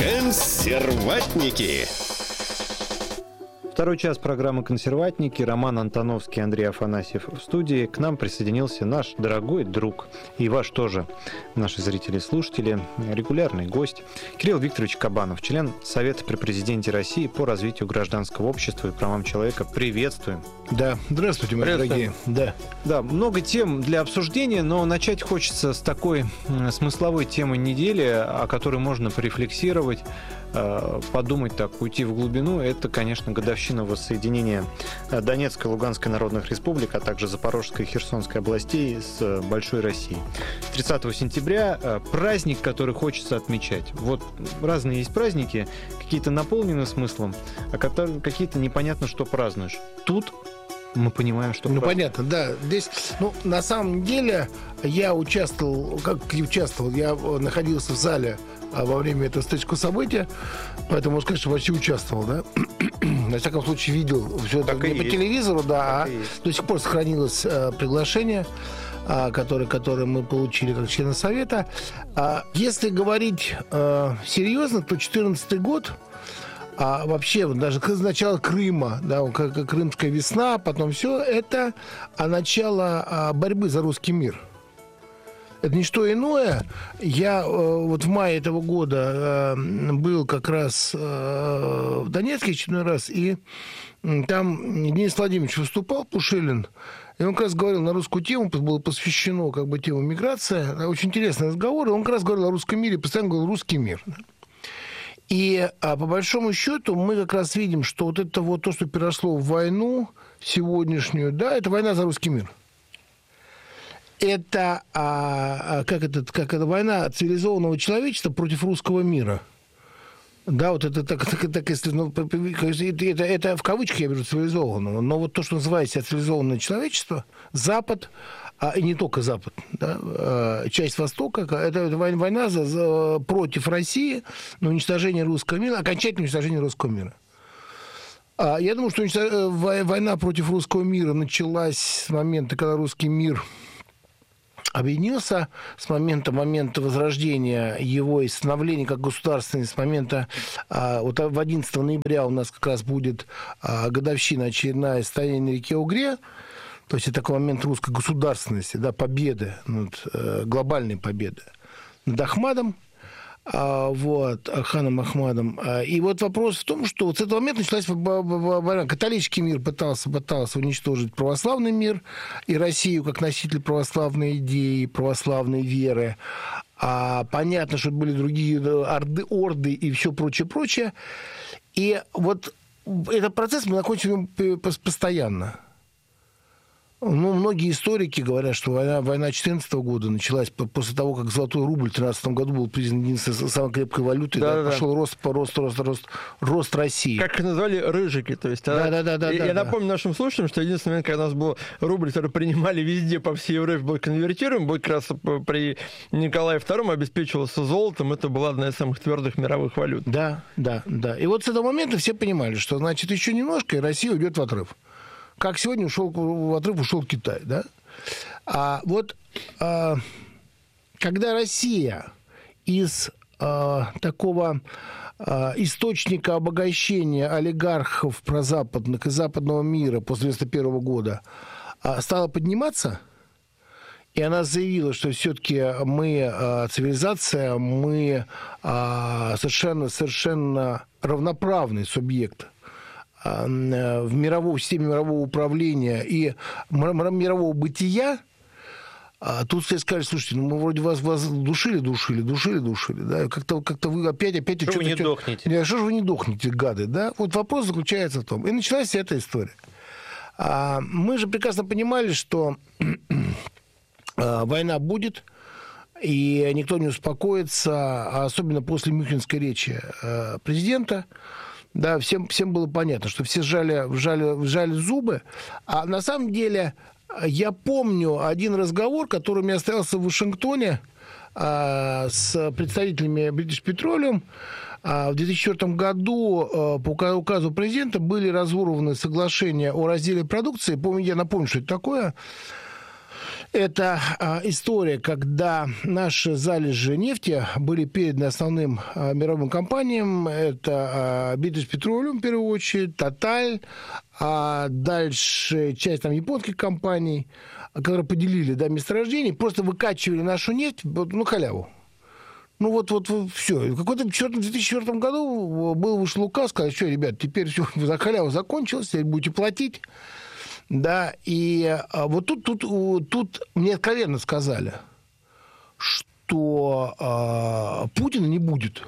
Консерватники. Второй час программы «Консерватники». Роман Антоновский, Андрей Афанасьев в студии. К нам присоединился наш дорогой друг, и ваш тоже, наши зрители и слушатели, регулярный гость, Кирилл Викторович Кабанов, член Совета при президенте России по развитию гражданского общества и правам человека. Приветствуем. Да, здравствуйте, мои дорогие. Да, много тем для обсуждения, но начать хочется с такой смысловой темы недели, о которой можно порефлексировать, подумать так, уйти в глубину. Это, конечно, годовщина воссоединения Донецкой и Луганской народных республик, а также Запорожской и Херсонской областей с большой Россией. 30 сентября праздник, который хочется отмечать. Вот разные есть праздники, какие-то наполнены смыслом, а какие-то непонятно, что празднуешь. Тут мы понимаем, что... понятно, да. Здесь, на самом деле, я находился в зале во время этого исторического события, поэтому можно сказать, что вообще участвовал, да? На всяком случае, видел все это не по телевизору, да, до сих пор сохранилось приглашение, которое мы получили как члены Совета. Если говорить серьезно, то 2014 год, вообще, даже с начала Крыма, да, как Крымская весна, потом все, это начало борьбы за русский мир. Это не что иное. Я вот в мае этого года был как раз в Донецке очередной раз, и там Денис Владимирович выступал, Пушилин, и он как раз говорил на русскую тему, было посвящено тему миграция. Очень интересный разговор, и он как раз говорил о русском мире, постоянно говорил «русский мир». И по большому счету мы как раз видим, что вот это вот то, что переросло в войну сегодняшнюю, да, это война за русский мир. Это как это война цивилизованного человечества против русского мира. Да, вот это так если, это в кавычках я вижу цивилизованного, но вот то, что называется цивилизованное человечество, Запад, и не только Запад, да, часть Востока, это война против России на уничтожение русского мира, окончательное уничтожение русского мира. Я думаю, что война против русского мира началась с момента, когда русский мир объединился, с момента возрождения его и становления как государственности, с момента, вот 11 ноября у нас как раз будет годовщина очередная стояния на реке Угре, то есть это такой момент русской государственности, да, победы, глобальной победы над Ахмадом, ханом Ахмадом. И вот вопрос в том, что вот с этого момента началась война. Католический мир пытался уничтожить православный мир и Россию как носитель православной идеи, православной веры. Понятно, что были другие орды и все прочее. И вот этот процесс мы находим постоянно. Многие историки говорят, что война 2014 года началась после того, как золотой рубль в 2013 году был признан единственной самой крепкой валютой, пошел рост России. Как их назвали, рыжики. То есть, я напомню нашим слушателям, что единственный момент, когда у нас был рубль, который принимали везде, по всей Европе, был конвертируем, был как раз при Николае II, обеспечивался золотом, это была одна из самых твердых мировых валют. Да. И вот с этого момента все понимали, что, значит, еще немножко, и Россия уйдет в отрыв. Как сегодня в отрыв ушел Китай, да? Когда Россия из такого источника обогащения олигархов прозападных и западного мира после 1991 года стала подниматься, и она заявила, что все-таки мы цивилизация, мы совершенно равноправный субъект в системе мирового управления и мирового бытия, тут все скажут: слушайте, мы вроде вас душили, да, как-то вы опять что вы не дохнете? Что же вы не дохнете, гады, да? Вот вопрос заключается в том. И началась вся эта история. Мы же прекрасно понимали, что война будет, и никто не успокоится, особенно после мюнхенской речи президента. Да, всем было понятно, что все сжали зубы. А на самом деле я помню один разговор, который у меня остался в Вашингтоне с представителями British Petroleum. В 2004 году по указу президента были разорваны соглашения о разделе продукции. Я напомню, что это такое. Это история, когда наши залежи нефти были переданы основным мировым компаниям. Это British Petroleum, в первую очередь, Total, а дальше часть там японских компаний, которые поделили месторождение, просто выкачивали нашу нефть на халяву. Ну вот все. В каком-то 2004 году вышел указ, сказать, что, ребят, теперь все, халява закончилась, теперь будете платить. Да, и вот тут мне откровенно сказали, что Путина не будет.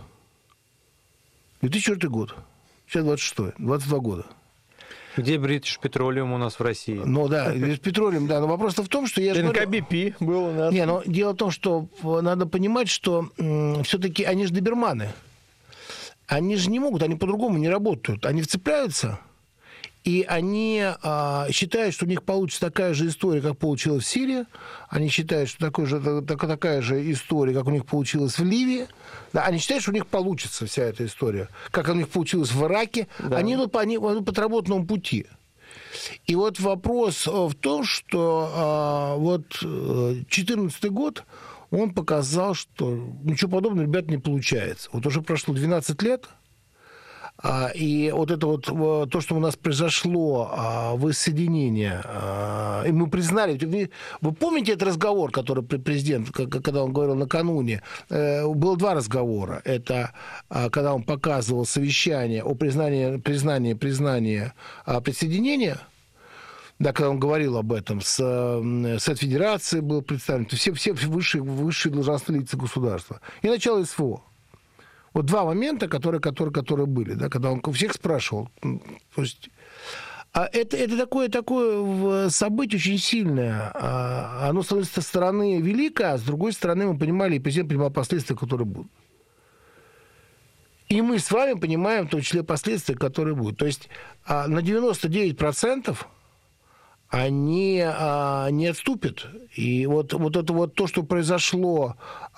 2004 год. Сейчас 26-й, 22 года. Где British Petroleum у нас в России? Ну да, British Petroleum, да. Но вопрос-то в том, что я... НКБП был у нас. Не, но дело в том, что надо понимать, что все-таки они же доберманы. Они же не могут, они по-другому не работают. Они вцепляются... И они считают, что у них получится такая же история, как получилась в Сирии. Они считают, что такая же история, как у них получилась в Ливии. Да, они считают, что у них получится вся эта история, как у них получилось в Ираке. Да. Они идут по отработанному пути. И вот вопрос в том, что 2014 год, он показал, что ничего подобного, ребят, не получается. Вот уже прошло 12 лет. И вот это вот то, что у нас произошло, воссоединение, и мы признали... Вы помните этот разговор, который президент, когда он говорил накануне? Было два разговора. Это когда он показывал совещание о признании присоединения, да, когда он говорил об этом, Совет Федерации был представлен, все высшие должностные лица государства. И начало СВО. Вот два момента, которые были, да, когда он всех спрашивал. То есть, это такое событие очень сильное. Оно, с одной стороны, великое, а с другой стороны, мы понимали, и президент понимал последствия, которые будут. И мы с вами понимаем, в том числе, последствия, которые будут. То есть на 99% они не отступят. И вот это вот то, что произошло,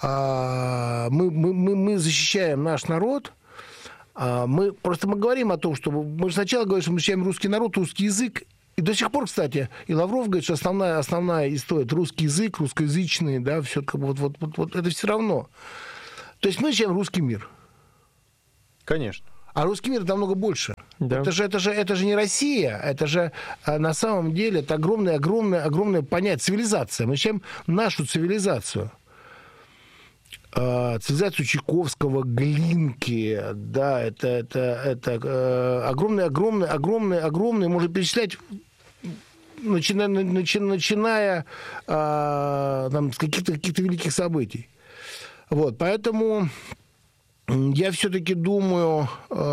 мы защищаем наш народ. Мы говорим о том, что мы сначала говорим, что мы защищаем русский народ, русский язык. И до сих пор, кстати, и Лавров говорит, что основная история – это русский язык, русскоязычный, да, все вот это все равно. То есть мы защищаем русский мир. Конечно. А русский мир намного больше. Да. Это же не Россия, это же на самом деле это огромное понятие, цивилизация. Мы защищаем нашу цивилизацию. Цивилизацию Чайковского, Глинки, да, это огромное, можно перечислять, начиная с каких-то великих событий. Вот, поэтому я все-таки думаю,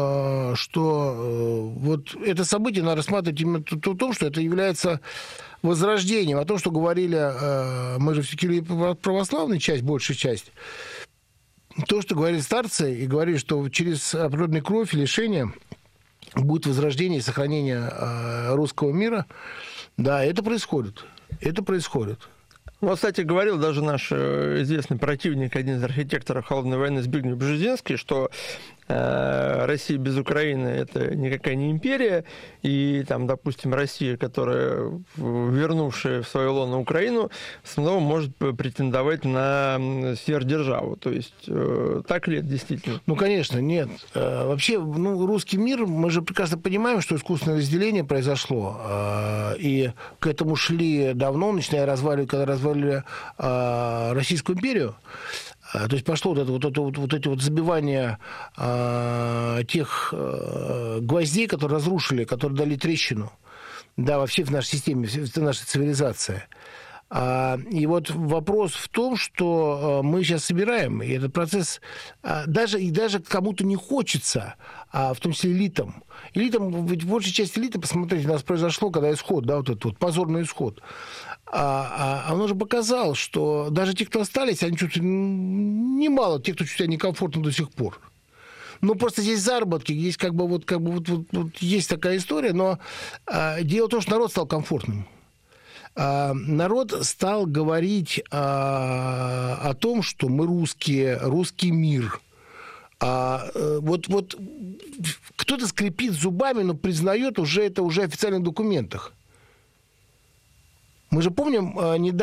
что вот это событие надо рассматривать именно в том, что это является возрождением, о том, что говорили, мы же все-таки православная часть, большая часть, то, что говорили старцы, и говорили, что через определенную кровь и лишение будет возрождение и сохранение русского мира. Да, это происходит. Ну, кстати, говорил даже наш известный противник, один из архитекторов холодной войны Збигнев Бжезинский, что Россия без Украины – это никакая не империя, и там, допустим, Россия, которая, вернувшая в свое лоно Украину, снова может претендовать на сверхдержаву. То есть так ли это действительно? Ну, конечно, нет. Вообще, русский мир, мы же прекрасно понимаем, что искусственное разделение произошло, и к этому шли давно, начиная когда развалили Российскую империю. То есть пошло вот эти забивания тех гвоздей, которые разрушили, которые дали трещину, да, вообще в нашей системе, в нашей цивилизации. И вот вопрос в том, что мы сейчас собираем, и этот процесс, даже кому-то не хочется, в том числе элитам. Ведь большая часть элиты, посмотрите, у нас произошло, когда исход, да, вот этот вот позорный исход. Он уже показал, что даже те, кто остались, они чувствуют немало, те, кто чувствует себя некомфортно до сих пор. Ну, просто здесь заработки, есть есть такая история, но дело в том, что народ стал комфортным. Народ стал говорить о том, что мы русские, русский мир. Вот кто-то скрипит зубами, но признает это уже в официальных документах. Мы же помним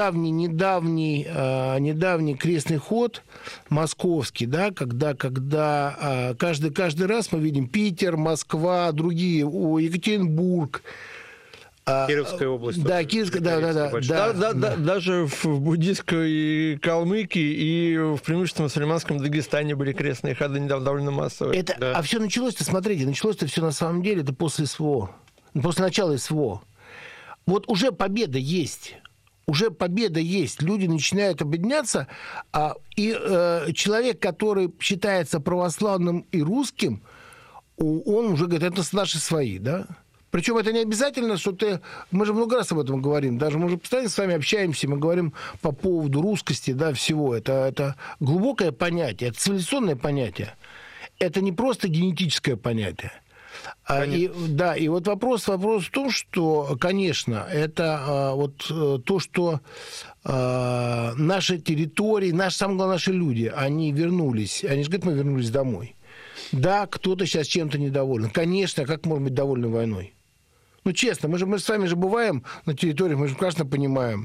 недавний крестный ход московский, да, когда каждый раз мы видим Питер, Москва, другие, Екатеринбург. Кировская область. Да, Кировская, да. Даже в буддийской Калмыкии и в преимущественно мусульманском Дагестане были крестные ходы недавно довольно массовые. А все началось-то, смотрите, началось-то все на самом деле это после СВО, после начала СВО. Вот уже победа есть. Люди начинают объединяться, и человек, который считается православным и русским, он уже говорит, это наши свои, да? Причем это не обязательно, что мы же много раз об этом говорим, даже мы же постоянно с вами общаемся, мы говорим по поводу русскости, да, всего. Это глубокое понятие, это цивилизационное понятие. Это не просто генетическое понятие. И вот вопрос в том, что, конечно, это то, что наши территории, самое главное, наши люди, они вернулись. Они же говорят, мы вернулись домой. Да, кто-то сейчас чем-то недоволен. Конечно, как можно быть довольным войной? Ну, честно, мы с вами же бываем на территориях, мы же прекрасно понимаем,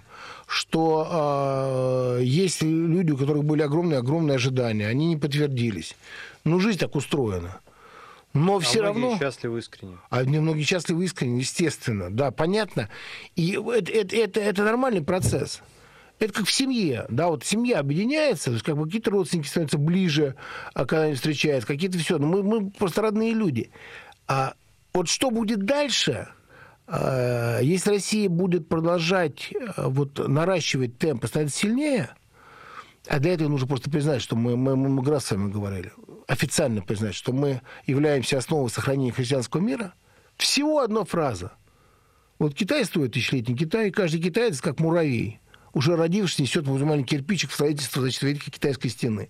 что есть люди, у которых были огромные ожидания, они не подтвердились. Ну, жизнь так устроена. Но все равно... многие счастливы искренне. Многие счастливы искренне, естественно. Да, понятно. И это нормальный процесс. Это как в семье. Да, вот семья объединяется, то есть как бы какие-то родственники становятся ближе, когда они встречаются, какие-то все. Но мы просто родные люди. Вот что будет дальше, если Россия будет продолжать наращивать темп и становиться сильнее, а для этого нужно просто признать, что мы раз с вами говорили, официально признать, что мы являемся основой сохранения христианского мира, всего одна фраза. Вот Китай строит тысячелетний Китай, и каждый китаец, как муравей, уже родившись, несет маленький кирпичик в строительство, Великой Китайской стены.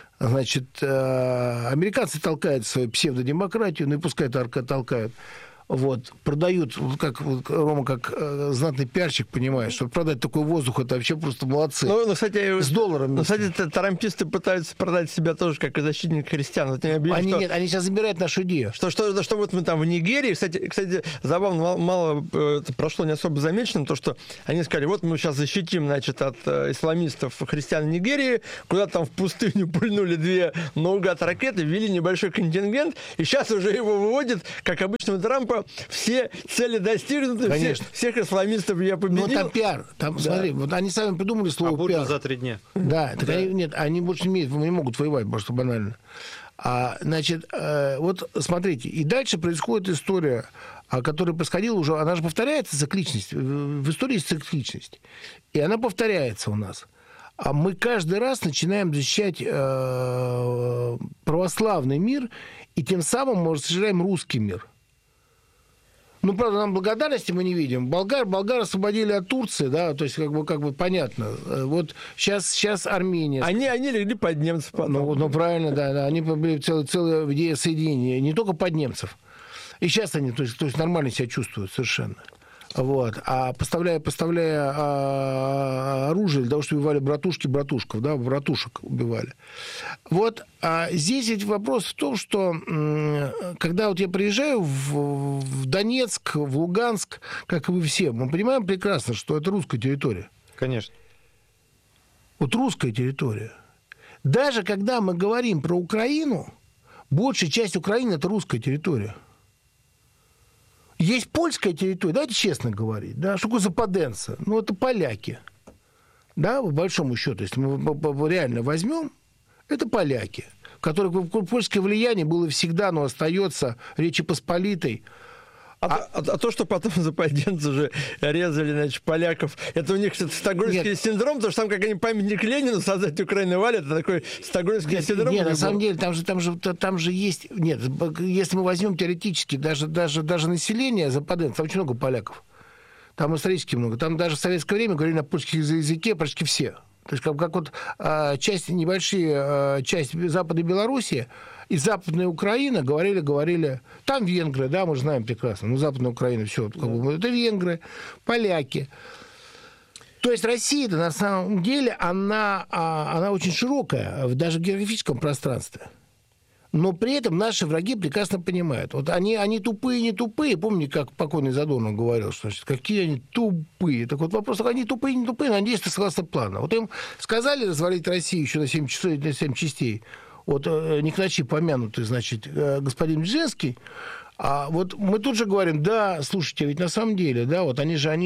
Американцы толкают свою псевдодемократию, ну и пускай толкают. Продают, Рома, как знатный пиарщик, понимаешь, что продать такой воздух, это вообще просто молодцы. Кстати, с долларами. Кстати, трамписты пытаются продать себя тоже как и защитник христиан. Они сейчас забирают нашу идею. Что вот мы там в Нигерии, кстати, забавно, мало прошло не особо замеченным, то, что они сказали, вот мы сейчас защитим, от исламистов христиан в Нигерии, куда там в пустыню пульнули 2 наугад ракеты, ввели небольшой контингент, и сейчас уже его выводят, как обычно у Трампа, все цели достигнуты, всех исламистов я победил. Но там пиар. Смотри, они сами придумали слово пиар. За 3 дня. Да, они больше не могут воевать, просто банально. Смотрите, и дальше происходит история, которая происходила уже, она же повторяется, цикличность. В истории есть цикличность. И она повторяется у нас. А мы каждый раз начинаем защищать православный мир, и тем самым мы расширяем русский мир. Ну, правда, нам благодарности мы не видим. Болгар освободили от Турции, да, то есть как бы понятно. Вот сейчас Армения. Они легли под немцев потом. Ну правильно, да. Они были целая идея соединения, не только под немцев. И сейчас они, то есть нормально себя чувствуют совершенно. А поставляя оружие для того, чтобы убивали братушков, да, братушек убивали. А здесь ведь вопрос в том, что когда я приезжаю в Донецк, в Луганск, как и вы все, мы понимаем прекрасно, что это русская территория. Конечно. Русская территория. Даже когда мы говорим про Украину, большая часть Украины – это русская территория. Есть польская территория, давайте честно говорить, да, что такое западенцы? Это поляки, да, по большому счету, если мы реально возьмем, это поляки, у которых польское влияние было всегда, но остается Речи Посполитой. То, что потом западенцы же резали, поляков, это у них стокгольмский синдром, то, что там, как они памятник Ленину создать Украины валят, это такой стокгольмский синдром. Нет, на самом деле, там же есть... Нет, если мы возьмем теоретически даже население западенцев, там очень много поляков. Там исторически много. Там даже в советское время говорили на польском языке почти все. То есть небольшая часть Западной Белоруссии и Западная Украина говорили, там венгры, да, мы же знаем прекрасно, Западная Украина, все, это венгры, поляки. То есть Россия-то на самом деле, она очень широкая, даже в географическом пространстве. Но при этом наши враги прекрасно понимают. Вот они тупые, не тупые. Помните, как покойный Задорнов говорил, что значит, какие они тупые. Так вот вопрос, они тупые, не тупые, но действуют согласно плану. Вот им сказали развалить Россию еще на 7 часов, на 7 частей. Вот не к ночи помянутый, значит, господин Бжезинский. А вот мы тут же говорим, да, слушайте, ведь на самом деле, да, вот они же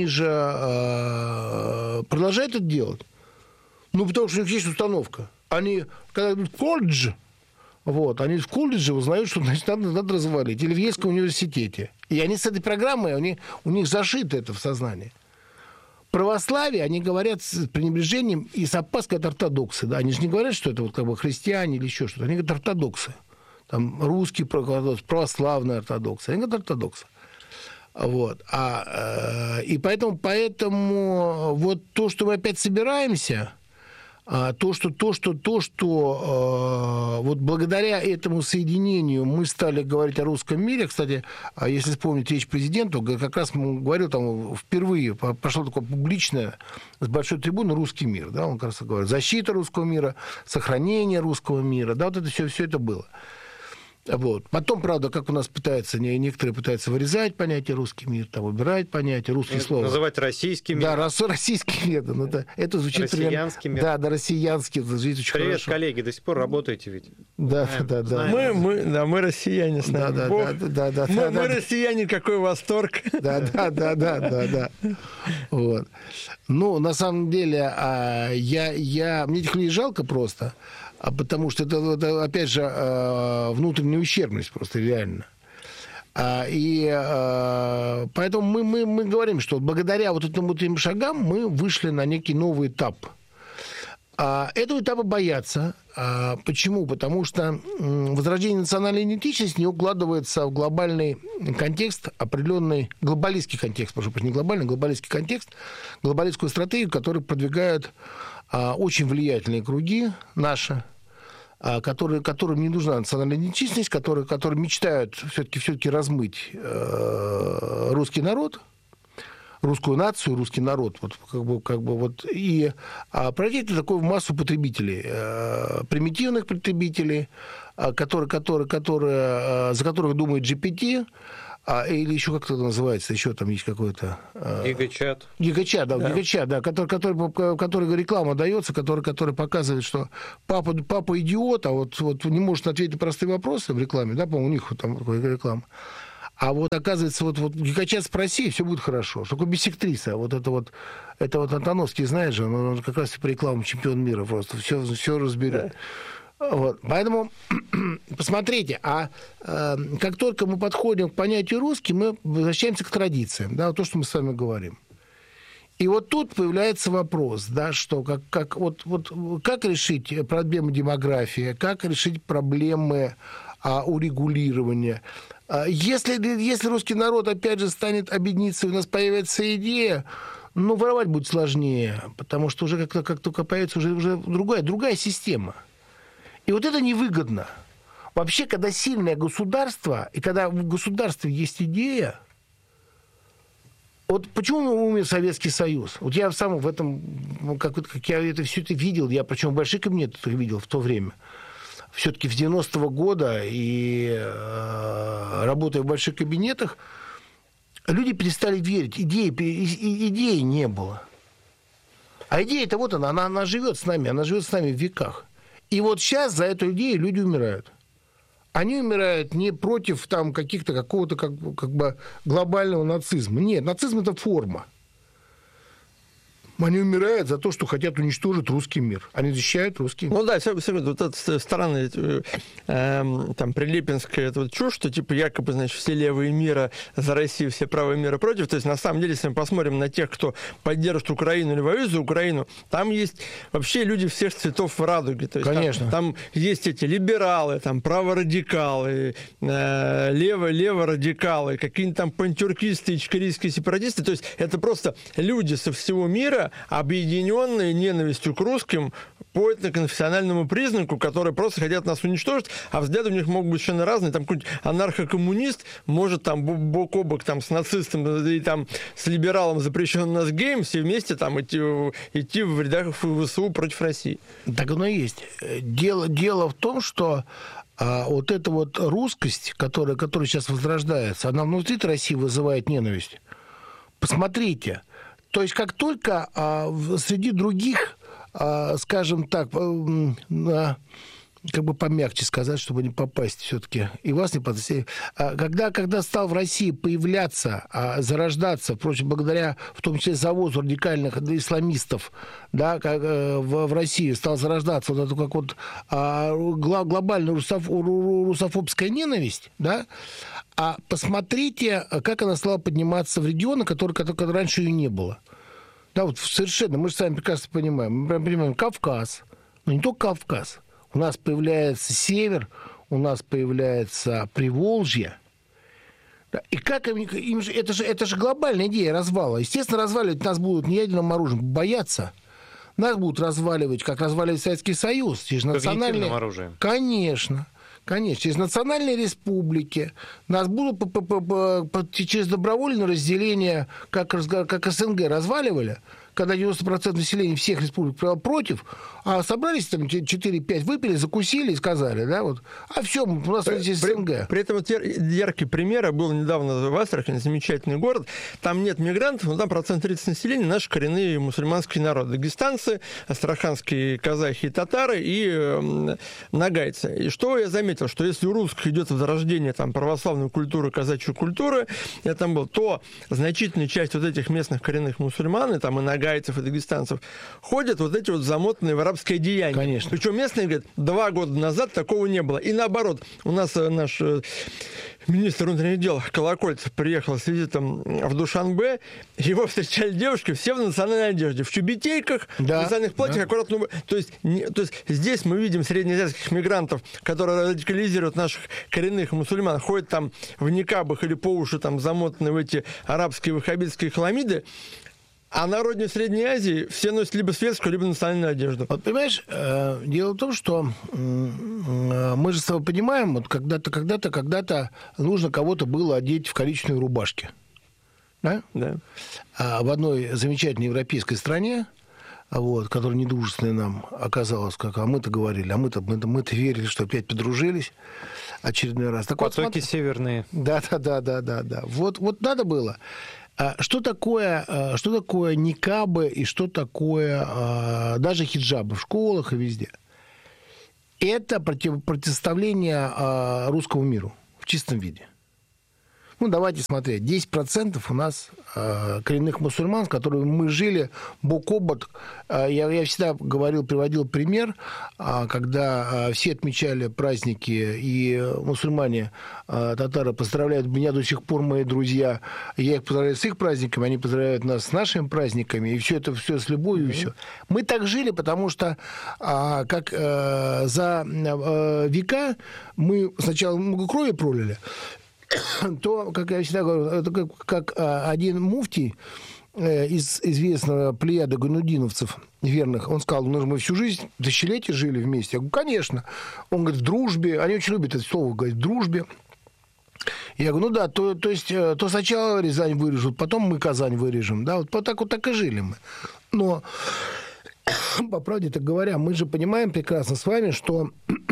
продолжают это делать. Ну, потому что у них есть установка. Они, когда идут в колледж, вот, они в колледже узнают, что, значит, надо развалить. Или в Ельском университете. И они с этой программой, у них зашито это в сознании. Православие, они говорят с пренебрежением и с опаской от ортодоксы. Да? Они же не говорят, что это вот как бы христиане или еще что-то. Они говорят ортодоксы. Там русские православные ортодоксы. Они говорят ортодоксы. Вот. И поэтому вот то, что мы опять собираемся... То, что вот благодаря этому соединению мы стали говорить о русском мире. Кстати, если вспомнить речь президента, как раз он говорил там впервые, пошло такое публичное с большой трибуны «Русский мир». Да, он как раз говорил, защита русского мира, сохранение русского мира. Да, вот это все это было. Вот. Потом, правда, как у нас некоторые пытаются вырезать понятие «русский мир», там, убирать понятие «русские слова». Называть российский мир. Да, российский мир. Ну, это звучит россиянский мир. Да, россиянский. Звучит очень Привет, хорошо. коллеги, до сих пор работаете ведь? Да. Мы россияне с нами. Да. Мы россияне, какой восторг. Да. Вот. Ну, на самом деле, мне этих людей жалко просто. Потому что это, опять же, внутренняя ущербность просто реально. Поэтому мы говорим, что благодаря вот этим шагам мы вышли на некий новый этап. Этого этапа боятся. Почему? Потому что возрождение национальной идентичности не укладывается в глобальный контекст, определенный глобалистский контекст, прошу прощения, не глобальный, глобалистский контекст, глобалистскую стратегию, которую продвигают очень влиятельные круги наши, которым не нужна национальная идентичность, которые мечтают все-таки размыть русский народ, русскую нацию, русский народ, вот, и пройти такую массу потребителей, примитивных потребителей, за которых думает GPT, или еще как это называется, еще там есть какой-то... Гигачат. Гигачат, который реклама дается, который показывает, что папа идиот, а вот не может ответить на простые вопросы в рекламе, да, по-моему, у них там реклама. А вот оказывается, вот Гигачат спроси, и все будет хорошо. Что такое биссектриса? Это Антоновский, знаешь же, он как раз по рекламам чемпион мира просто все разберет. Да. Вот. Поэтому, посмотрите, как только мы подходим к понятию «русский», мы возвращаемся к традициям, да, то, что мы с вами говорим. И вот тут появляется вопрос, да, что как решить проблемы демографии, как решить проблемы урегулирования. Если русский народ, опять же, станет объединиться, и у нас появится идея, воровать будет сложнее, потому что уже как только появится уже другая система. И вот это невыгодно. Вообще, когда сильное государство, и когда в государстве есть идея, вот почему умер Советский Союз? Вот я сам в этом, как я все это видел, я причем в больших кабинетах видел в то время. Все-таки в 90-го года и работая в больших кабинетах, люди перестали верить. Идеи не было. А идея-то вот она живет с нами, в веках. И вот сейчас за эту идею люди умирают. Они умирают не против какого-то глобального нацизма. Нет, нацизм – это форма. Они умирают за то, что хотят уничтожить русский мир. Они защищают русский мир. Ну да, все, вот эта странная там прилепинская чушь, что типа якобы, значит, все левые мира за Россию, все правые мира против. То есть на самом деле, если мы посмотрим на тех, кто поддерживает Украину или воюет за Украину, там есть вообще люди всех цветов радуги. То есть, конечно. Там есть эти либералы, там праворадикалы, леворадикалы, какие-нибудь там пантюркисты, ичкерийские сепаратисты. То есть это просто люди со всего мира, объединенные ненавистью к русским по этноконфессиональному признаку, которые просто хотят нас уничтожить, а взгляды у них могут быть совершенно разные. Там какой-нибудь анархокоммунист может там бок о бок там, с нацистом и там, с либералом, запрещенным нас геем, все вместе там, идти в рядах ВСУ против России. Так оно и есть. Дело в том, что вот эта вот русскость, которая сейчас возрождается, она внутри России вызывает ненависть. Посмотрите. То есть как только среди других, скажем так, как бы помягче сказать, чтобы не попасть все-таки, и вас не попасть. Когда стал в России появляться, зарождаться, впрочем, благодаря, в том числе, завозу радикальных исламистов, да, в России стал зарождаться вот это как вот глобальная русофобская ненависть, да, а посмотрите, как она стала подниматься в регионы, которые раньше ее не было. Да, вот совершенно, мы же сами прекрасно понимаем, мы прям понимаем, Кавказ, но не только Кавказ. У нас появляется север, у нас появляется Приволжье. И как им же, это же глобальная идея развала. Естественно, разваливать нас будут не ядерным оружием, бояться. Нас будут разваливать, как разваливать Советский Союз. Через национальные... оружием. Конечно. Через национальные республики. Нас будут через добровольное разделение, как СНГ разваливали, когда 90% населения всех республик против, а собрались там 4-5, выпили, закусили и сказали, да, вот, а все, у нас здесь СНГ. При этом вот яркий пример, был недавно в Астрахани, замечательный город, там нет мигрантов, но там 30% населения наши коренные мусульманские народы. Дагестанцы, астраханские казахи и татары и нагайцы. И что я заметил, что если у русских идет возрождение там, православной культуры, казачьей культуры, я там был, то значительная часть вот этих местных коренных мусульман, и там и нагайцев, и дагестанцев, ходят вот эти вот замотанные в арабское деяние. Конечно. Причем местные говорят, 2 года назад такого не было. И наоборот, у нас наш министр внутренних дел Колокольцев приехал с визитом в Душанбе, его встречали девушки все в национальной одежде, в чубетейках, в национальных платьях, аккуратно. То есть здесь мы видим среднеазиатских мигрантов, которые радикализируют наших коренных мусульман, ходят там в никабах или по уши там замотаны в эти арабские ваххабитские хламиды. А на родине Средней Азии все носят либо светскую, либо национальную одежду. Вот понимаешь, дело в том, что мы же с тобой понимаем, вот когда-то нужно кого-то было одеть в коричневые рубашки. Да? Да. В одной замечательной европейской стране, вот, которая недружественная нам оказалась, а мы-то говорили, мы-то верили, что опять подружились очередной раз. Так потоки вот, северные. Да. Вот надо было. Что такое никабы и что такое даже хиджабы в школах и везде? Это противоставление русскому миру в чистом виде. Ну, давайте смотреть. 10% у нас коренных мусульман, с которыми мы жили бок о бок. Я всегда приводил пример, когда все отмечали праздники, и мусульмане, татары поздравляют меня до сих пор, мои друзья. Я их поздравляю с их праздниками, они поздравляют нас с нашими праздниками, и все это все с любовью. И все. Мы так жили, потому что как за века мы сначала много крови пролили, то, как я всегда говорю, это как один муфтий из известного плеяда ганудиновцев верных, он сказал, мы всю жизнь, тысячелетия жили вместе. Я говорю, конечно. Он говорит, в дружбе, они очень любят это слово, говорит, в дружбе. Я говорю, ну да, то есть сначала Рязань вырежут, потом мы Казань вырежем. Да, вот так и жили мы. Но, по правде так говоря, мы же понимаем прекрасно с вами, что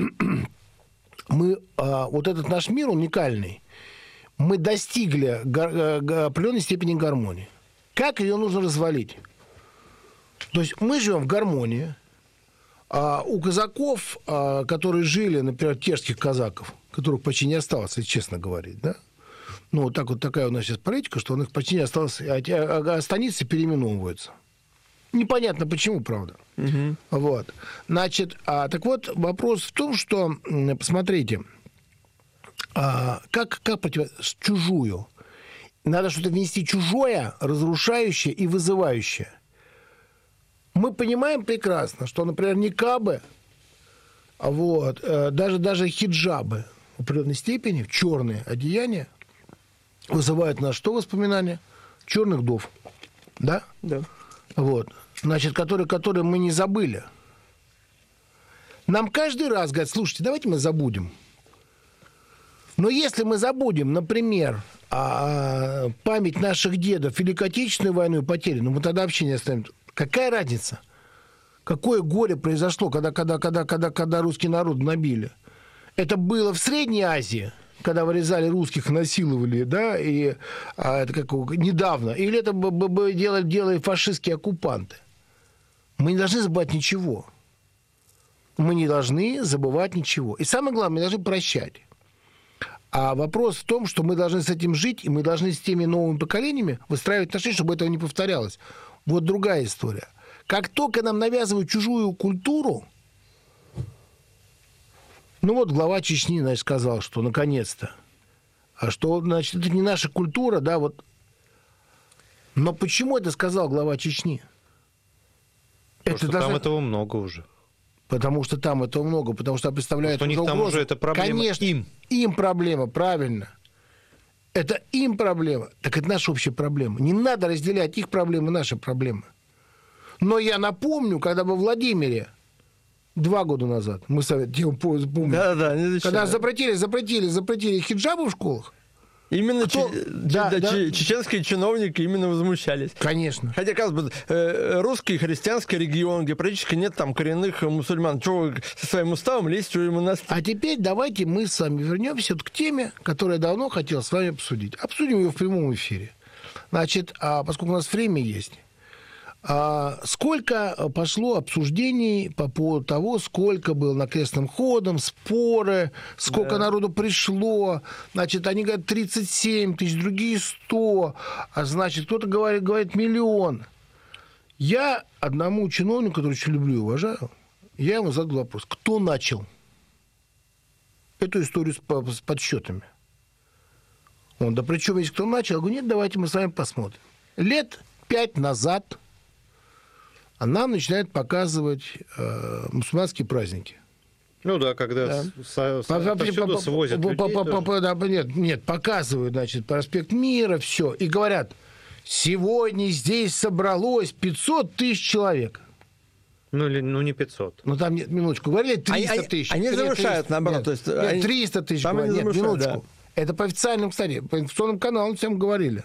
мы, вот этот наш мир уникальный, мы достигли определенной степени гармонии. Как ее нужно развалить? То есть мы живем в гармонии. У казаков, которые жили, например, терских казаков, которых почти не осталось, если честно говорить, да? Ну, вот такая у нас сейчас политика, что у них почти не осталось, а станицы переименовываются. Непонятно почему, правда. Угу. Вот. Значит, так вот, вопрос в том, что, посмотрите, как противостоять чужую? Надо что-то внести чужое, разрушающее и вызывающее. Мы понимаем прекрасно, что, например, никабы, вот, даже хиджабы в определенной степени, черные одеяния, вызывают нас что воспоминания? Черных вдов. Да? Да. Вот. Значит, которые мы не забыли. Нам каждый раз говорят, слушайте, давайте мы забудем. Но если мы забудем, например, память наших дедов, Великой Отечественной войны и потери, мы тогда вообще не оставим. Какая разница? Какое горе произошло, когда русский народ набили? Это было в Средней Азии, когда вырезали русских, насиловали, да, и это как недавно. Или это делали фашистские оккупанты. Мы не должны забывать ничего. Мы не должны забывать ничего. И самое главное, мы должны прощать. А вопрос в том, что мы должны с этим жить, и мы должны с теми новыми поколениями выстраивать отношения, чтобы этого не повторялось. Вот другая история. Как только нам навязывают чужую культуру, ну вот глава Чечни, значит, сказал, что наконец-то. А что, значит, это не наша культура, да, вот. Но почему это сказал глава Чечни? Потому что там этого много уже. Потому что там этого много, потому что представляют уже угрозу. Там уже это проблема. Конечно, им проблема, правильно. Это им проблема. Так это наша общая проблема. Не надо разделять их проблемы и наши проблемы. Но я напомню, когда во Владимире 2 года назад, мы с вами помним, когда запретили хиджабы в школах. Именно чеченские чиновники именно возмущались. Конечно. Хотя, казалось бы, русский христианский регион, где практически нет там коренных мусульман. Чего вы со своим уставом лезете в монастырь? А теперь давайте мы с вами вернемся к теме, которую я давно хотел с вами обсудить. Обсудим ее в прямом эфире. Значит, поскольку у нас время есть, сколько пошло обсуждений по поводу того, сколько было накрестным ходом, споры, сколько народу пришло. Значит, они говорят 37 тысяч, другие 100. А значит, кто-то говорит 1 миллион. Я одному чиновнику, который очень люблю и уважаю, я ему задал вопрос. Кто начал эту историю с подсчетами? Он, да при чем есть кто начал? Я говорю, нет, давайте мы с вами посмотрим. Лет 5 назад нам начинают показывать мусульманские праздники. Ну да, когда повсюду свозят людей. Нет, показывают, значит, проспект Мира, все. И говорят, сегодня здесь собралось 500 тысяч человек. Ну не 500. Ну там, нет, минуточку, говорили 300 тысяч. Они завышают, наоборот. Нет, 300 тысяч. Нет, минуточку. Да. Это по официальным, кстати, по информационным каналам всем говорили.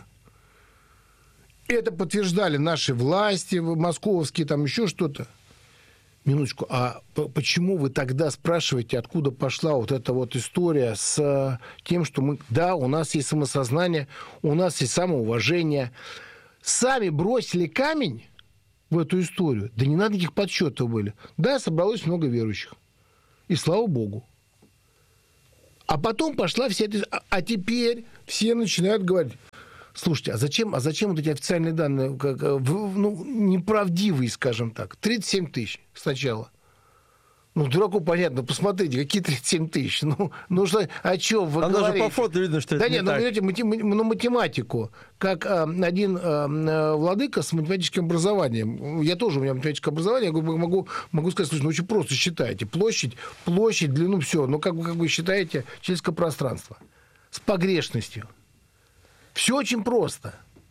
Это подтверждали наши власти, московские, там еще что-то. Минуточку, а почему вы тогда спрашиваете, откуда пошла вот эта вот история с тем, что мы... Да, у нас есть самосознание, у нас есть самоуважение. Сами бросили камень в эту историю. Да не надо никаких подсчетов были. Да, собралось много верующих. И слава богу. А потом пошла вся эта... А теперь все начинают говорить... Слушайте, а зачем вот эти официальные данные, неправдивые, скажем так? 37 тысяч сначала. Ну, дураку понятно, посмотрите, какие 37 тысяч. Ну что, о чем вы говорите? Даже по фото видно, что это не так. Да нет, берете математику. Как один владыка с математическим образованием. Я тоже, у меня математическое образование, я могу сказать, слушай, очень просто считаете. Площадь, длину, все. Ну, как вы считаете человеческое пространство? С погрешностью. Все очень просто.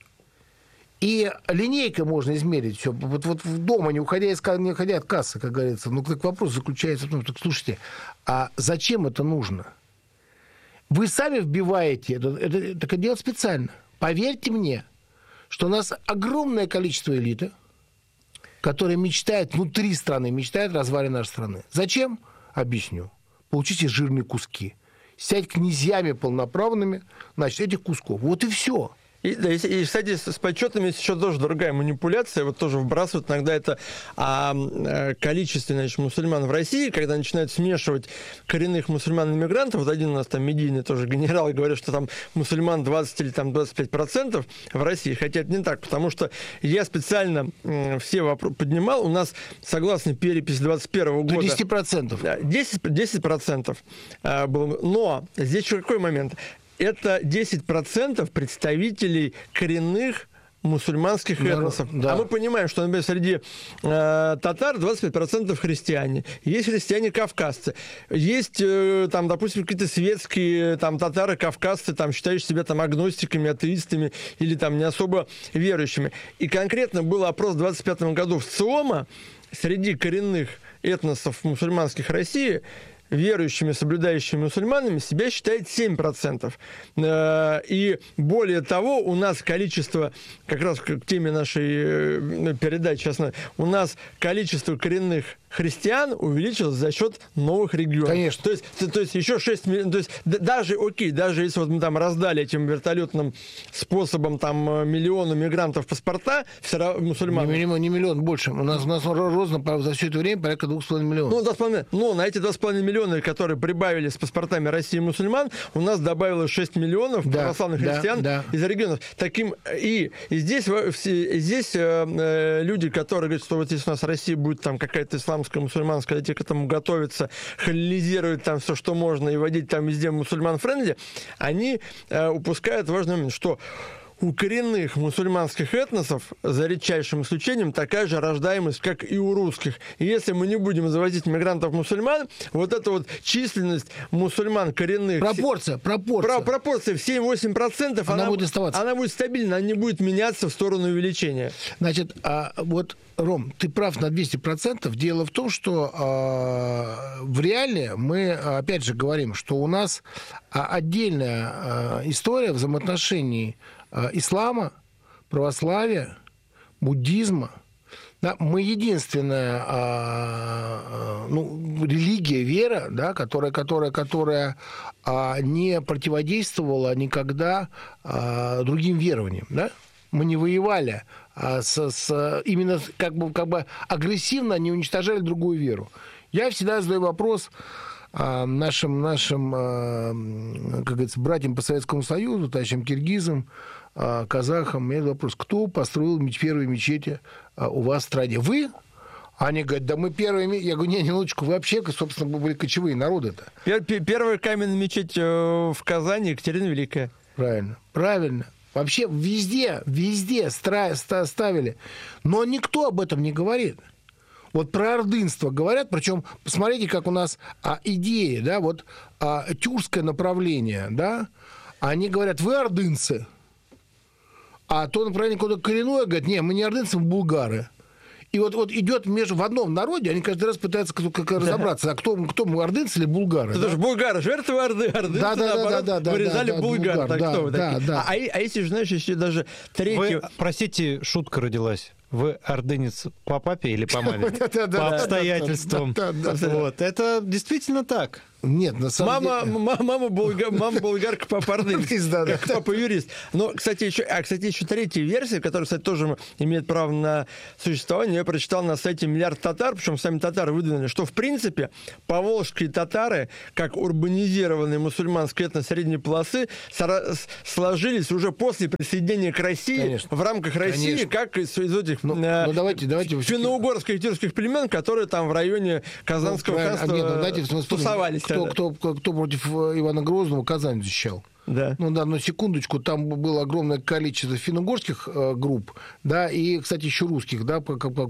И линейкой можно измерить все. Вот дома, не уходя от кассы, как говорится. Ну, так вопрос заключается в том, что, слушайте, а зачем это нужно? Вы сами вбиваете это делать специально. Поверьте мне, что у нас огромное количество элиты, которые мечтают, внутри страны, мечтают о развале нашей страны. Зачем? Объясню. Получите жирные куски. Стать князьями полноправными, значит, этих кусков. Вот и все. И, кстати, с подсчетами есть еще тоже другая манипуляция. Вот тоже вбрасывают иногда это количество, значит, мусульман в России, когда начинают смешивать коренных мусульман-иммигрантов. Вот один у нас там медийный тоже генерал говорит, что там мусульман 20 или там 25% в России. Хотя это не так, потому что я специально все вопросы поднимал. У нас, согласно переписи 2021 года... 10%. 10% было. Но здесь еще какой момент? Это 10% представителей коренных мусульманских этносов. Да. А мы понимаем, что, например, среди татар 25% христиане. Есть христиане-кавказцы. Есть, там, допустим, какие-то светские там, татары-кавказцы, там, считающие себя там, агностиками, атеистами или там, не особо верующими. И конкретно был опрос в 2025 году в ЦИОМа среди коренных этносов мусульманских России. Верующими, соблюдающими мусульманами себя считает 7%. И более того, у нас количество, как раз к теме нашей передачи, у нас количество коренных христиан увеличилось за счет новых регионов. Конечно. То есть еще 6 миллионов, то есть даже если вот мы там раздали этим вертолетным способом там миллиону мигрантов паспорта, все равно мусульман. Не миллион, больше. У нас розно за все это время порядка 2,5 миллионов. Ну, на эти 2,5 миллиона, которые прибавили с паспортами России мусульман, у нас добавилось 6 миллионов православных христиан из регионов. И здесь люди, которые говорят, что вот если у нас Россия будет там какая-то исламская, мусульманская, те к этому готовятся, халилизируют там все, что можно, и вводить там везде мусульман-френдли, они упускают важный момент, что у коренных мусульманских этносов, за редчайшим исключением, такая же рождаемость, как и у русских. И если мы не будем завозить мигрантов-мусульман, вот эта вот численность мусульман коренных... Пропорция в 7-8%, она будет оставаться. Она будет стабильна, она не будет меняться в сторону увеличения. Значит, вот, Ром, ты прав на 200%. Дело в том, что в реале мы, опять же, говорим, что у нас отдельная история взаимоотношений ислама, православия, буддизма. Да, мы единственная религия, вера, да, которая не противодействовала никогда другим верованиям. Да? Мы не воевали именно как бы агрессивно не уничтожали другую веру. Я всегда задаю вопрос нашим как говорится, братьям по Советскому Союзу, товарищам киргизам, казахам. Я вопрос, кто построил первые мечети у вас в стране? Вы? Они говорят, да мы первые... Я говорю, не, минуточку, вы вообще, собственно, были кочевые народы-то. Первая каменная мечеть в Казани, Екатерина Великая. Правильно. Вообще везде ставили. Но никто об этом не говорит. Вот про ордынство говорят, причем посмотрите, как у нас идеи, да, вот тюркское направление, да, они говорят, вы ордынцы, а то направление куда-то коренное, говорят, не, мы не ордынцы, мы булгары. И вот идет в одном народе, они каждый раз пытаются разобраться, а кто мы, ордынцы или булгары? Это же булгары, жертвы ордынцы, наоборот, вырезали булгар. А если же, знаешь, если даже третий... Простите, шутка родилась. Вы ордынец по папе или по маме? По обстоятельствам. Вот. Это действительно так. Нет, на самом деле... Мама болгарка, папа ордынец. Как папа юрист. Но, кстати, еще третья версия, которая, кстати, тоже имеет право на существование, я прочитал на сайте «Миллиард татар», причем сами татары выдвинули, что, в принципе, поволжские татары, как урбанизированные мусульманские этнос средней полосы, сложились уже после присоединения к России, конечно, в рамках России, конечно, как из этих давайте финно-угорских и тюркских племен, которые там в районе Казанского ханства тусовались. Кто против Ивана Грозного Казань защищал? Да. Но секундочку, там было огромное количество финно-угорских групп, да, и, кстати, еще русских, да,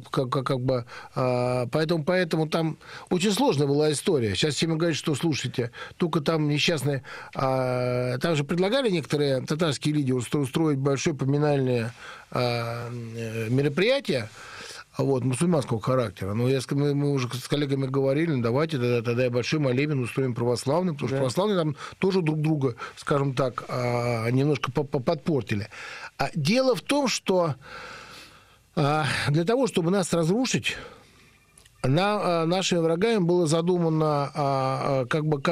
поэтому там очень сложная была история. Сейчас всем говорят, что, слушайте, только там несчастные... там же предлагали некоторые татарские лидеры устроить большое поминальное мероприятие, мусульманского характера. Но мы уже с коллегами говорили, давайте тогда большой молебен устроим православным, потому что православные там тоже друг друга, скажем так, немножко подпортили. Дело в том, что для того, чтобы нас разрушить, нашими врагами было задумано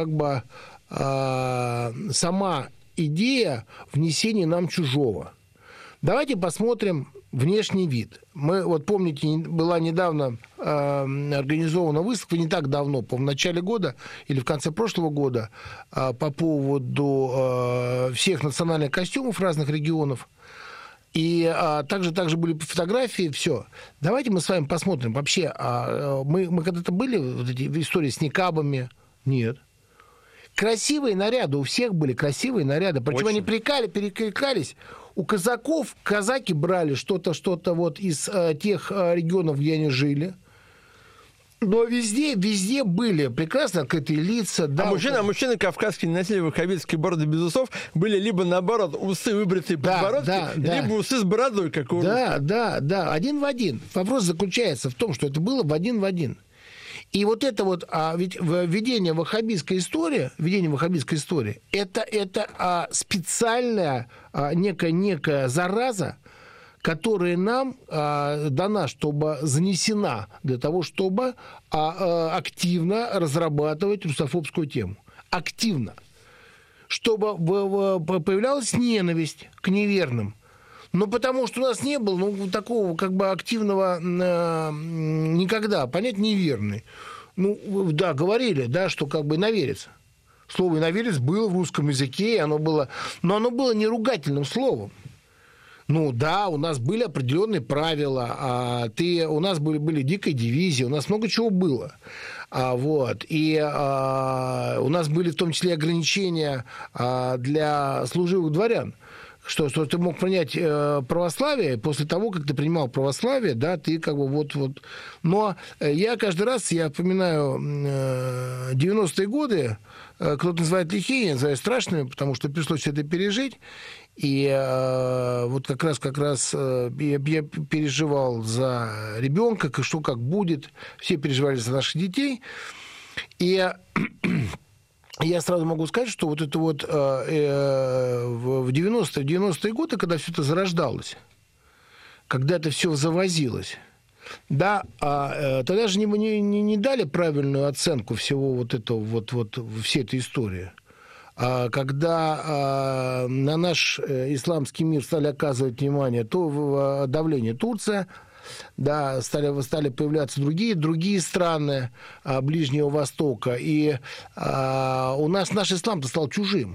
сама идея внесения нам чужого. Давайте посмотрим внешний вид. Мы, помните, была недавно организована выставка, не так давно, в начале года или в конце прошлого года, по поводу всех национальных костюмов разных регионов. И также были фотографии, все. Давайте мы с вами посмотрим. Вообще, мы когда-то были в истории с никабами? Нет. Красивые наряды, у всех были красивые наряды. Причем они перекликались. У казаков казаки брали что-то из тех регионов, где они жили. Но везде были прекрасно открытые лица. Да, мужчины кавказские не носили ваххабитские бороды без усов, были либо, наоборот, усы выбритые подбородки, либо усы с бородой, как у русских. Да, один в один. Вопрос заключается в том, что это было в один в один. И ведь введение ваххабитской истории, это специальная некая зараза, которая нам дана, чтобы занесена для того, чтобы активно разрабатывать русофобскую тему. Активно. Чтобы появлялась ненависть к неверным. Но потому что у нас не было такого как бы активного никогда. Понять неверный. Да, говорили, да, что как бы иноверец. Слово «иноверец» было в русском языке, но оно было не ругательным словом. Да, у нас были определенные правила, у нас были дикие дивизии, у нас много чего было. И у нас были в том числе ограничения для служивых дворян. Что ты мог принять православие, после того, как ты принимал православие, да, ты как бы вот. Но я каждый раз, я вспоминаю 90-е годы, кто-то называет лихие, я называю страшными, потому что пришлось все это пережить. И вот как раз я переживал за ребенка, как будет, все переживали за наших детей. И я сразу могу сказать, что вот это вот в 90-е годы, когда все это зарождалось, когда это все завозилось, да, тогда же не дали правильную оценку всего вот этого, всей этой истории. Когда на наш исламский мир стали оказывать внимание, то давление Турция, да, стали появляться другие страны Ближнего Востока, и у нас наш ислам-то стал чужим.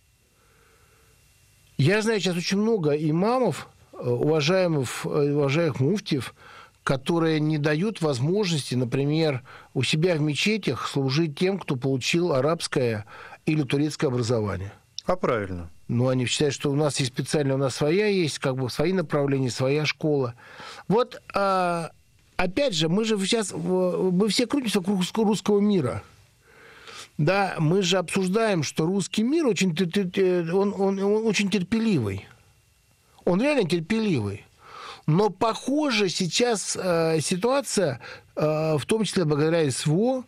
Я знаю сейчас очень много имамов, уважаемых муфтиев, которые не дают возможности, например, у себя в мечетях служить тем, кто получил арабское или турецкое образование. Правильно. Они считают, что у нас есть специально, у нас своя есть, как бы свои направления, своя школа. Вот, опять же, мы все крутимся вокруг русского мира. Да, мы же обсуждаем, что русский мир очень терпеливый. Он реально терпеливый. Но, похоже, сейчас ситуация, в том числе благодаря СВО,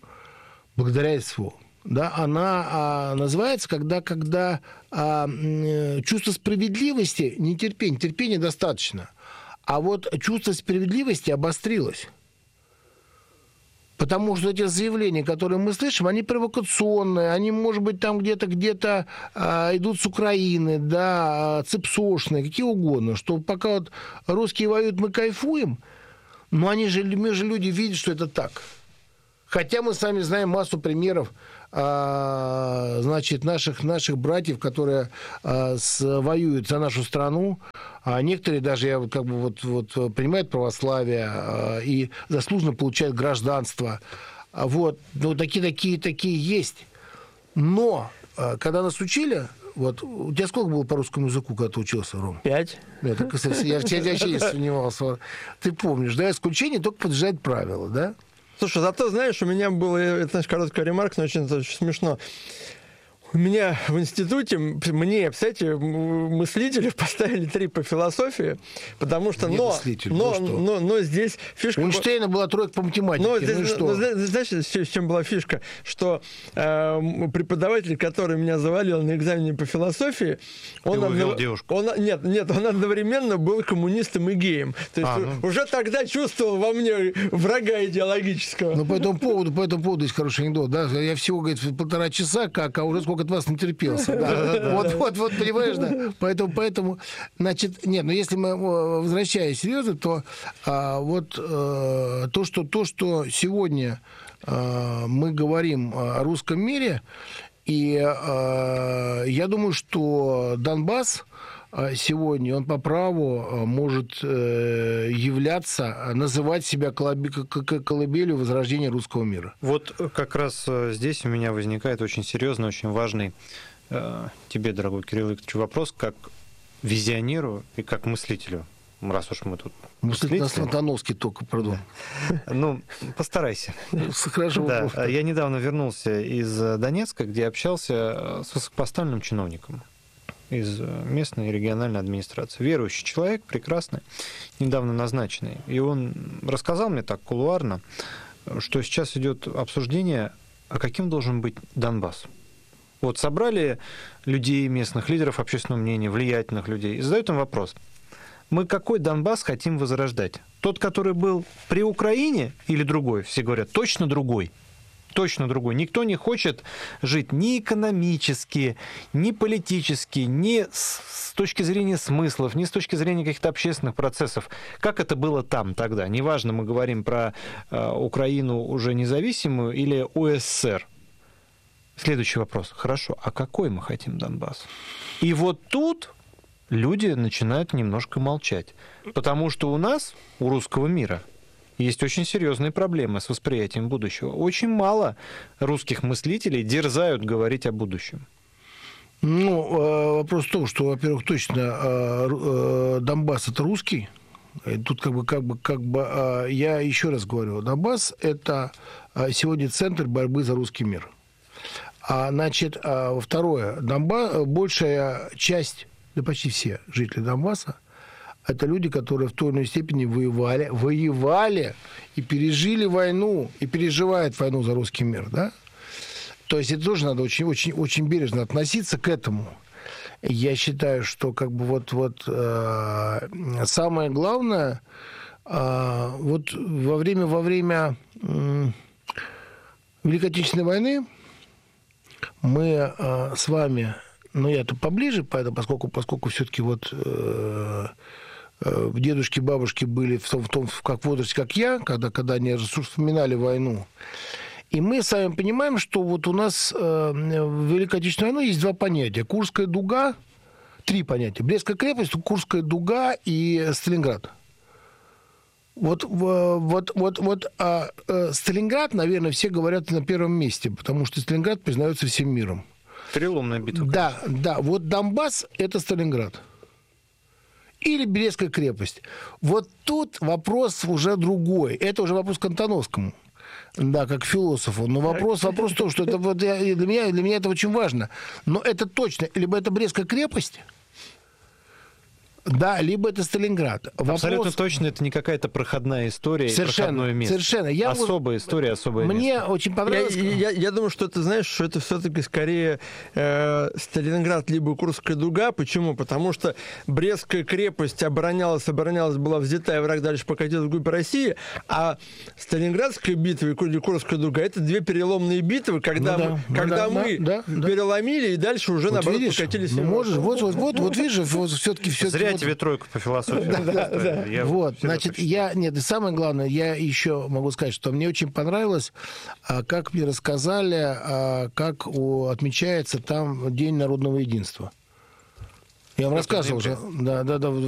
да, она называется, когда чувство справедливости, не терпение, терпения достаточно, а вот чувство справедливости обострилось. Потому что эти заявления, которые мы слышим, они провокационные, они, может быть, там где-то идут с Украины, да, цепсошные, какие угодно, что пока вот русские воюют, мы кайфуем, но мы же люди видят, что это так. Хотя мы сами знаем массу примеров, значит, наших братьев, которые воюют за нашу страну, а некоторые даже принимают православие и заслуженно получают гражданство. Такие есть. Но когда нас учили, у тебя сколько было по русскому языку, когда ты учился, Ром? 5. Я вообще не сомневался. Ты помнишь, да, исключение только подтверждает правила, да? Слушай, зато, знаешь, у меня было, это, знаешь, короткая ремарка, но очень смешно. У меня в институте, мне, кстати, мыслителей поставили 3 по философии, потому что... Но здесь фишка... У Эйнштейна была 3 по математике, знаешь, с чем была фишка? Что преподаватель, который меня завалил на экзамене по философии... Он увел девушку? Он одновременно был коммунистом и геем. То есть уже тогда чувствовал во мне врага идеологического. Ну, по этому поводу есть хороший анекдот. Да? Я всего, говорит, 1,5 часа, а уже сколько от вас натерпелся. Да. Вот, понимаешь, да? Поэтому, значит, нет, но если мы, возвращаясь серьезно, то то, что сегодня мы говорим о русском мире, и я думаю, что Донбасс сегодня, он по праву может называть себя колыбелью возрождения русского мира. Вот как раз здесь у меня возникает очень серьезный, очень важный тебе, дорогой Кирилл Викторович, вопрос как визионеру и как мыслителю. Раз уж мы тут... Мыслитель на Антоновский только, пардон. Ну, постарайся. Хорошо. Да. Я недавно вернулся из Донецка, где общался с высокопоставленным чиновником из местной и региональной администрации. Верующий человек, прекрасный, недавно назначенный. И он рассказал мне так кулуарно, что сейчас идет обсуждение, а каким должен быть Донбасс. Вот собрали людей, местных лидеров общественного мнения, влиятельных людей, и задают им вопрос. Мы какой Донбасс хотим возрождать? Тот, который был при Украине, или другой? Все говорят, точно другой. Точно другой. Никто не хочет жить ни экономически, ни политически, ни с точки зрения смыслов, ни с точки зрения каких-то общественных процессов. Как это было там тогда? Неважно, мы говорим про Украину уже независимую или УССР. Следующий вопрос. Хорошо, а какой мы хотим Донбасс? И вот тут люди начинают немножко молчать. Потому что у нас, у русского мира, есть очень серьезные проблемы с восприятием будущего. Очень мало русских мыслителей дерзают говорить о будущем. Ну, вопрос в том, что, во-первых, точно Донбасс – это русский. Тут я еще раз говорю, Донбасс – это сегодня центр борьбы за русский мир. Значит, второе, большая часть, да почти все жители Донбасса, это люди, которые в той или иной степени воевали и пережили войну, и переживают войну за русский мир, да? То есть это тоже надо очень бережно относиться к этому. Я считаю, что самое главное, вот во время Великой Отечественной войны мы с вами, я-то поближе, поскольку все-таки дедушки, бабушки были в том как возрасте, как я, когда они вспоминали войну. И мы с вами понимаем, что вот у нас в Великой Отечественной войне есть два понятия. Курская дуга, три понятия. Брестская крепость, Курская дуга и Сталинград. Сталинград, наверное, все говорят на первом месте, потому что Сталинград признается всем миром. Переломная битва. Да. Вот Донбасс – это Сталинград. Или Брестская крепость. Вот тут вопрос уже другой. Это уже вопрос к Антоновскому. Да, как философу. Но вопрос в том, что это для меня это очень важно. Но это точно. Либо это Брестская крепость, да, либо это Сталинград. Абсолютно точно, это не какая-то проходная история, проходное место. Совершенно. Особая история, особое место. Мне очень понравилось. Я думаю, что ты знаешь, что это все-таки скорее Сталинград либо Курская дуга. Почему? Потому что Брестская крепость оборонялась, была взята, и враг дальше покатил вглубь России, а Сталинградская битва и Курская дуга — это две переломные битвы, когда мы переломили, и дальше уже, наоборот, покатились. Вот видишь, все-таки... Зря тебе тройку по философии. И самое главное, я еще могу сказать, что мне очень понравилось, как мне рассказали, как отмечается там День народного единства. Я вам рассказывал уже. Да.